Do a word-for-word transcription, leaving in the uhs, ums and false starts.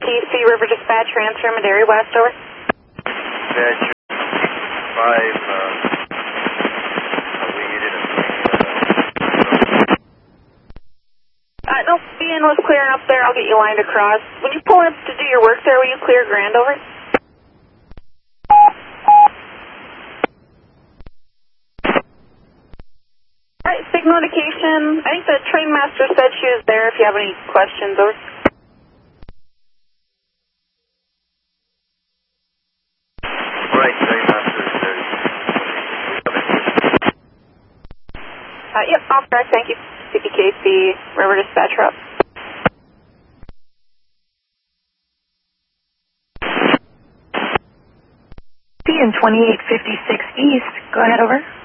T C River Dispatch, transfer Madera West, over. Dispatch five, uh, we needed a Uh, no, Ian was clearing up there. I'll get you lined across. When you pull up to do your work there, will you clear Grand, over? Alright, signal indication. I think the train master said she was there if you have any questions, over. Right, train master is there. Uh, yep, off track, thank you. C P K C River Dispatch route. P in twenty-eight fifty-six East, go ahead, over.